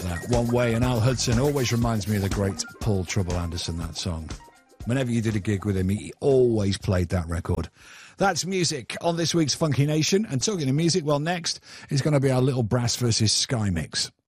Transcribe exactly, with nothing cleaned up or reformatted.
that. One Way, and Al Hudson always reminds me of the great Paul Trouble Anderson, that song. Whenever you did a gig with him, he always played that record. That's music on this week's Funky Nation. And talking of music, well, next is going to be our Little Brass versus Sky mix.